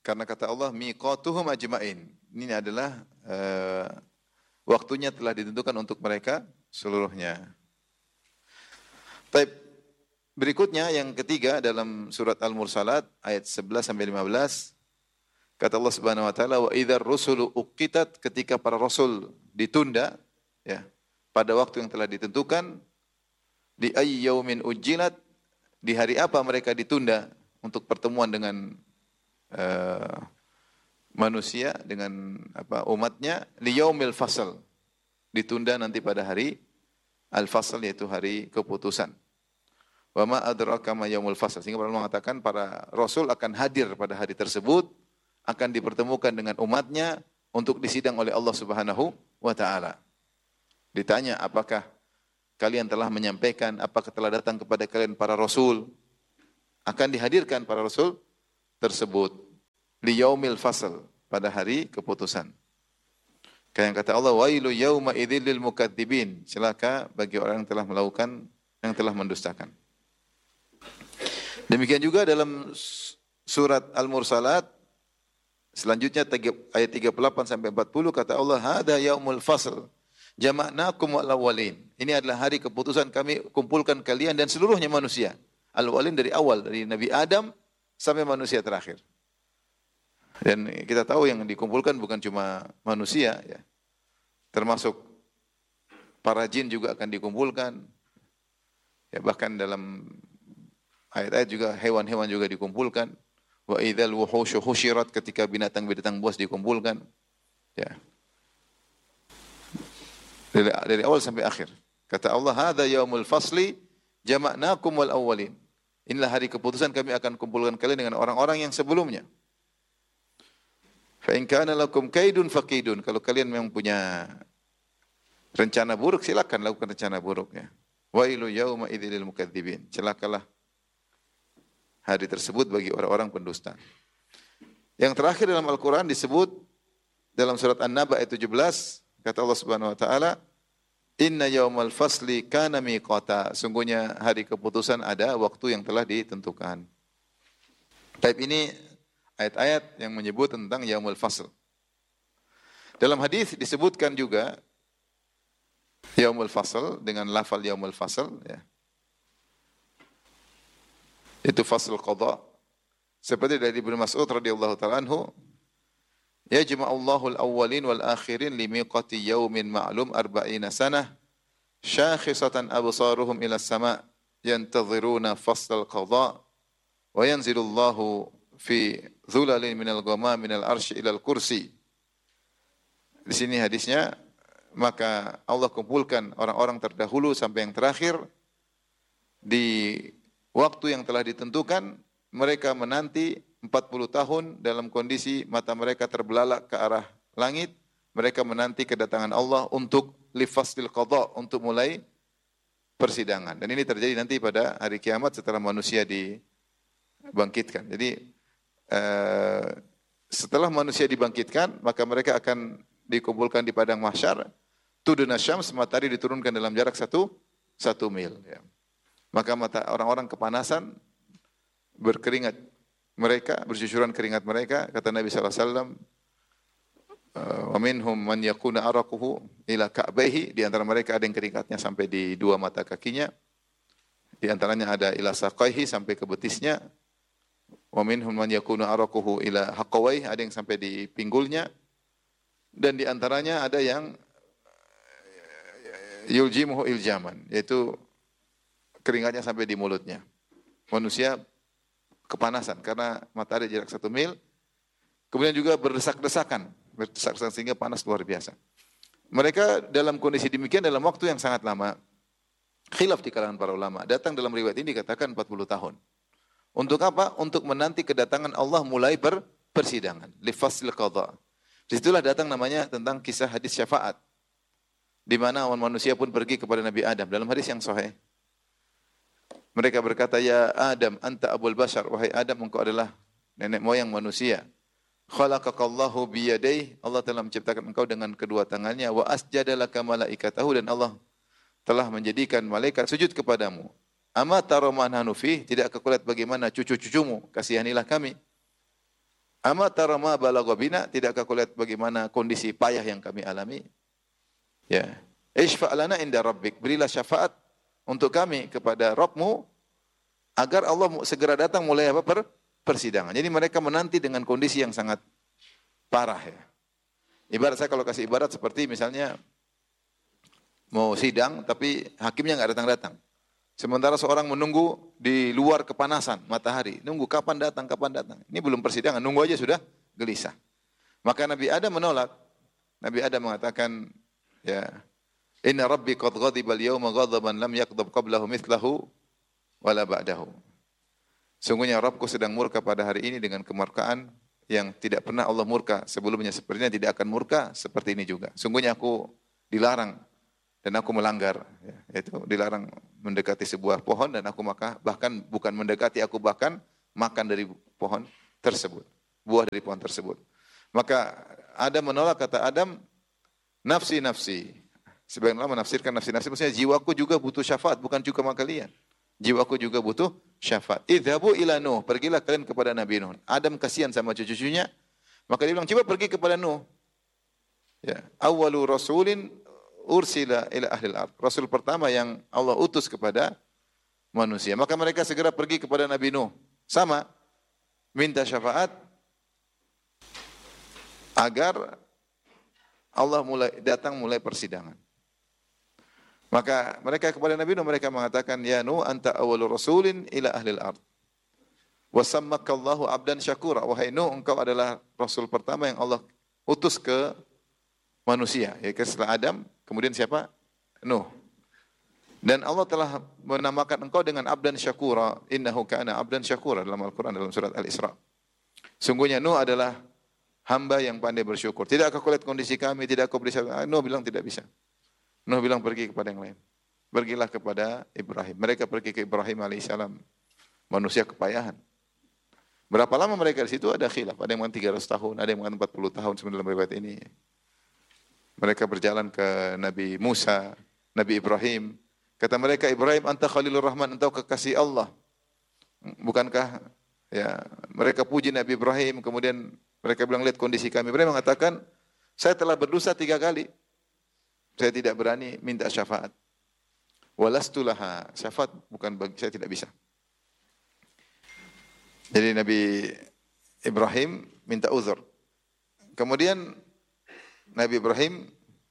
Karena kata Allah miqatuhum ajmain. Ini adalah waktunya telah ditentukan untuk mereka seluruhnya. Baik, berikutnya yang ketiga dalam surat Al-Mursalat ayat 11 sampai 15 kata Allah Subhanahu wa taala wa idzar rusulu uqitat, ketika para rasul ditunda ya pada waktu yang telah ditentukan, di ayyaumin ujjilat, di hari apa mereka ditunda untuk pertemuan dengan manusia, dengan umatnya, liyaumil fasl, ditunda nanti pada hari al-fasl, yaitu hari keputusan. Wa ma adraka ma yaumul fasl, sehingga para ulama mengatakan para rasul akan hadir pada hari tersebut, akan dipertemukan dengan umatnya untuk disidang oleh Allah Subhanahu wa taala. Ditanya, apakah kalian telah menyampaikan, apakah telah datang kepada kalian para rasul? Akan dihadirkan para rasul tersebut liyaumil fasl, pada hari keputusan. Kayak yang kata Allah, wailu yauma idzil lil mukadzibin, celaka bagi orang yang telah melakukan, yang telah mendustakan. Demikian juga dalam surat Al-Mursalat selanjutnya ayat 38 sampai 40 kata Allah, hada yaumul fasl jama'nakum wal awwalin. Ini adalah hari keputusan, kami kumpulkan kalian dan seluruhnya manusia. Al-awwalin dari awal, dari Nabi Adam sampai manusia terakhir. Dan kita tahu yang dikumpulkan bukan cuma manusia ya. Termasuk para jin juga akan dikumpulkan. Ya, bahkan dalam ayat-ayat juga hewan-hewan juga dikumpulkan. Wa idzal wuhusyu husyirat, ketika binatang-binatang buas dikumpulkan. Ya. Dari awal sampai akhir. Kata Allah, hadza yaumul fasli jama'nakum wal awwalin. Inilah hari keputusan, kami akan kumpulkan kalian dengan orang-orang yang sebelumnya. Fa in kana lakum kaidun faqidun, kalau kalian memang punya rencana buruk, silakan lakukan rencana buruknya. Wailu yauma idzil mukadzibin, celakalah hari tersebut bagi orang-orang pendusta. Yang terakhir dalam Al-Qur'an disebut dalam surat An-Naba ayat 17, kata Allah Subhanahu wa taala, inna yaumal fasli kana miqata, sungguhnya hari keputusan ada waktu yang telah ditentukan. Baik, ini ayat-ayat yang menyebut tentang yaumul fasl. Dalam hadis disebutkan juga yaumul fasl dengan lafal yaumul fasl ya. Itu fasl qada. Seperti dari Ibnu Mas'ud radhiyallahu taala anhu, yajma'ullahu al-awwalin wal akhirin li miqati yaumin ma'lum 40 sanah syakhisatan absaruhum ila as-sama' yantaziruna fasl al-qada wa yanzilullahu fi dhulalin minal ghamam minal arsy ilal kursi. Di sini hadisnya, maka Allah kumpulkan orang-orang terdahulu sampai yang terakhir di waktu yang telah ditentukan. Mereka menanti 40 tahun dalam kondisi mata mereka terbelalak ke arah langit. Mereka menanti kedatangan Allah untuk lifaslil qada, untuk mulai persidangan. Dan ini terjadi nanti pada hari kiamat setelah manusia dibangkitkan. Jadi setelah manusia dibangkitkan, maka mereka akan dikumpulkan di padang mahsyar. Tuduna syams, matahari diturunkan dalam jarak satu mil. Ya. Maka orang-orang kepanasan, berkeringat mereka, bercucuran keringat mereka. Kata Nabi SAW, wa minhum man yakuna araquhu ila ka'baihi, di antara mereka ada yang keringatnya sampai di dua mata kakinya. Di antaranya ada ila saqaihi, sampai ke betisnya. Wa minhum man yakunu araquhu ila haqawai, ada yang sampai di pinggulnya, dan di antaranya ada yang yuljimuhu iljaman, yaitu keringatnya sampai di mulutnya. Manusia kepanasan karena matahari jarak 1 mil, kemudian juga berdesak-desakan sehingga panas luar biasa. Mereka dalam kondisi demikian dalam waktu yang sangat lama. Khilaf di kalangan para ulama. Datang dalam riwayat ini dikatakan 40 tahun. Untuk apa? Untuk menanti kedatangan Allah mulai persidangan. Lifasil qadha. Disitulah datang namanya tentang kisah hadis syafaat. Di mana manusia pun pergi kepada Nabi Adam. Dalam hadis yang sahih. Mereka berkata, ya Adam, anta abul bashar. Wahai Adam, engkau adalah nenek moyang manusia. Khalaqakallahu biyadayh. Allah telah menciptakan engkau dengan kedua tangannya. Wa asjadalaka malaikatahu. Dan Allah telah menjadikan malaikat sujud kepadamu. Ama taro ma nahnu fih, tidak kau lihat bagaimana cucu-cucumu, kasihanilah kami. Ama tara ma balagha bina, tidakkah kau lihat bagaimana kondisi payah yang kami alami? Ya. Isfa' lana inda rabbik, berilah syafaat untuk kami kepada Rabbmu agar Allah segera datang mulai apa? Persidangan. Jadi mereka menanti dengan kondisi yang sangat parah ya. Ibarat saya kalau kasih ibarat seperti misalnya mau sidang tapi hakimnya nggak datang-datang. Sementara seorang menunggu di luar kepanasan matahari, nunggu kapan datang, kapan datang. Ini belum persidangan, nunggu aja sudah gelisah. Maka Nabi Adam menolak. Nabi Adam mengatakan, ya, Inna Rabbi qad ghadiba al-yawma ghadaban lam yaghdab qablahu mithlahu wala ba'dahu. Sungguhnya Rabbku sedang murka pada hari ini dengan kemurkaan yang tidak pernah Allah murka sebelumnya, sepertinya tidak akan murka seperti ini juga. Sungguhnya aku dilarang dan aku melanggar, yaitu dilarang mendekati sebuah pohon dan aku bahkan bukan mendekati, aku bahkan makan dari pohon tersebut, buah dari pohon tersebut. Maka Adam menolak, kata Adam, nafsi nafsi. Sebagian ulama menafsirkan nafsi nafsi maksudnya jiwaku juga butuh syafaat, bukan cuma kalian. Jiwaku juga butuh syafaat. Idhabu ila Nuh, pergilah kalian kepada Nabi Nuh. Adam kasihan sama cucu-cucunya, maka dia bilang, coba pergi kepada Nuh. Ya, awwalu rasulin ursila ila ahlil ard. Rasul pertama yang Allah utus kepada manusia. Maka mereka segera pergi kepada Nabi Nuh. Sama, minta syafaat agar Allah mulai persidangan. Maka mereka kepada Nabi Nuh, mereka mengatakan, ya Nuh, anta awwalur rasulin ila ahlil ard. Wa sammakallahu abdan syakura. Wahai Nuh, engkau adalah rasul pertama yang Allah utus ke manusia. Ya, setelah Adam, kemudian siapa? Nuh. Dan Allah telah menamakan engkau dengan abdan syakura. Innahu kana abdan syakura dalam Al-Quran, dalam surat Al-Isra. Sungguhnya Nuh adalah hamba yang pandai bersyukur. Tidakkah kau lihat kondisi kami? Tidak kau beri syafaat? Nuh bilang tidak bisa. Nuh bilang pergi kepada yang lain. Pergilah kepada Ibrahim. Mereka pergi ke Ibrahim alaihissalam. Manusia kepayahan. Berapa lama mereka di situ? Ada khilaf. Ada yang mengatakan 300 tahun, ada yang mengatakan 40 tahun sebenarnya dalam riwayat ini. Mereka berjalan ke Nabi Musa, Nabi Ibrahim. Kata mereka, Ibrahim, anta Khalilur Rahman, engkau kekasih Allah. Bukankah ya, mereka puji Nabi Ibrahim, kemudian mereka bilang, lihat kondisi kami. Ibrahim mengatakan, saya telah berdosa 3 kali. Saya tidak berani minta syafaat. Walastulaha, syafaat bukan bagi saya, tidak bisa. Jadi Nabi Ibrahim minta uzur. Kemudian Nabi Ibrahim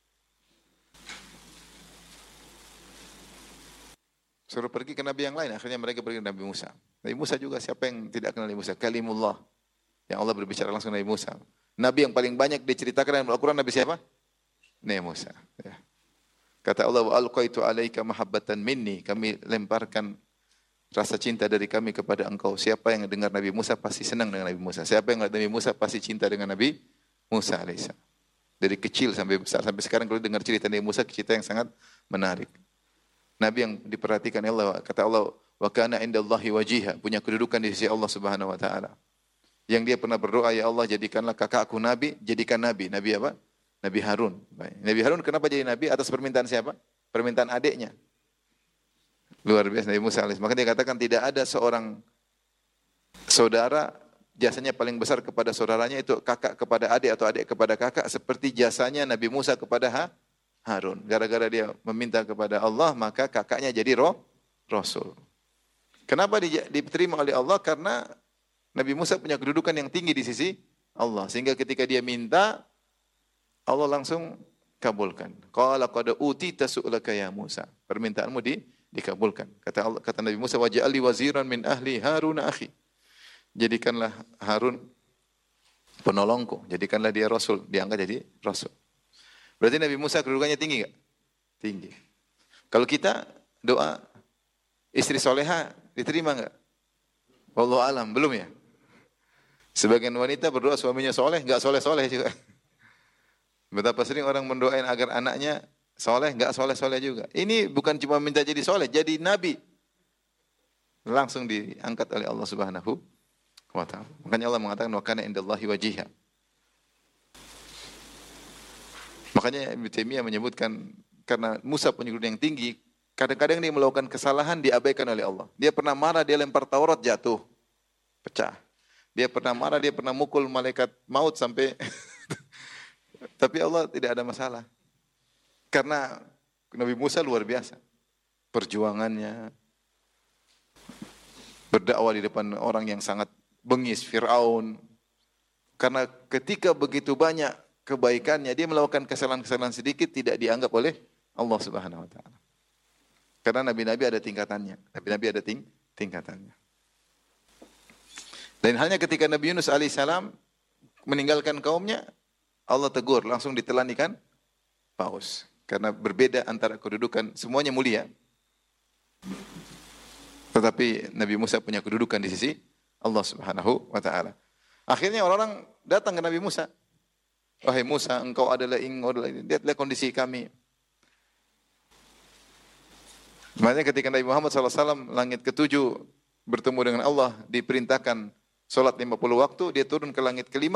suruh pergi ke Nabi yang lain. Akhirnya mereka pergi ke Nabi Musa. Nabi Musa juga, siapa yang tidak kenal Nabi Musa? Kalimullah. Yang Allah berbicara langsung Nabi Musa. Nabi yang paling banyak diceritakan dalam Al-Quran, Nabi siapa? Nabi Musa. Ya. Kata Allah, wa alqaitu alaika mahabbatan minni. Kami lemparkan rasa cinta dari kami kepada engkau. Siapa yang dengar Nabi Musa pasti senang dengan Nabi Musa. Siapa yang dengar Nabi Musa pasti cinta dengan Nabi Musa alaihissalam. Dari kecil sampai besar, sampai sekarang kalau dengar cerita Nabi Musa, cerita yang sangat menarik. Nabi yang diperhatikan Allah, kata Allah, wa kana indallahi wajiha, punya kedudukan di sisi Allah Subhanahu wa taala. Yang dia pernah berdoa, ya Allah jadikanlah kakakku nabi, jadikan nabi. Nabi apa? Nabi Harun. Nabi Harun kenapa jadi nabi? Atas permintaan siapa? Permintaan adiknya. Luar biasa Nabi Musa alaihissalam. Maka dia katakan tidak ada seorang saudara jasanya paling besar kepada saudaranya itu kakak kepada adik atau adik kepada kakak seperti jasanya Nabi Musa kepada Harun. Gara-gara dia meminta kepada Allah, maka kakaknya jadi rasul. Kenapa diterima oleh Allah? Karena Nabi Musa punya kedudukan yang tinggi di sisi Allah. Sehingga ketika dia minta, Allah langsung kabulkan. Qala qad utita su'laka ya Musa. Permintaanmu dikabulkan. Kata Nabi Musa, waj'alni waziran min ahli Harun akhi. Jadikanlah Harun penolongku. Jadikanlah dia rasul. Diangkat jadi rasul. Berarti Nabi Musa kedudukannya tinggi enggak? Tinggi. Kalau kita doa istri soleha diterima enggak? Wallahu alam, belum ya? Sebagian wanita berdoa suaminya soleh, enggak soleh-soleh juga. Betapa sering orang mendoain agar anaknya soleh, enggak soleh-soleh juga. Ini bukan cuma minta jadi soleh, jadi nabi. Langsung diangkat oleh Allah Subhanahu wa ta'ala. Makanya Allah mengatakan, wa kana indallahi wajiha. Makanya Ibnu Taimiyah menyebutkan, karena Musa punya kedudukan yang tinggi, kadang-kadang dia melakukan kesalahan diabaikan oleh Allah. Dia pernah marah, dia lempar Taurat, jatuh, pecah. Dia pernah marah, dia pernah mukul malaikat maut sampai tapi Allah tidak ada masalah. Karena Nabi Musa luar biasa. Perjuangannya, berdakwah di depan orang yang sangat bengis, Fir'aun. Karena ketika begitu banyak kebaikannya, dia melakukan kesalahan-kesalahan sedikit tidak dianggap oleh Allah Subhanahu wa taala. Karena nabi-nabi ada tingkatannya. Nabi-nabi ada tingkatannya. Dan halnya ketika Nabi Yunus alaihissalam meninggalkan kaumnya, Allah tegur, langsung ditelan ikan paus. Karena berbeda antara kedudukan, semuanya mulia. Tetapi Nabi Musa punya kedudukan di sisi Allah Subhanahu wa taala. Akhirnya orang-orang datang ke Nabi Musa. Wahai Musa, engkau adalah lihatlah kondisi kami. Makanya ketika Nabi Muhammad SAW langit ke-7 bertemu dengan Allah, diperintahkan solat 50 waktu, dia turun ke langit ke-5.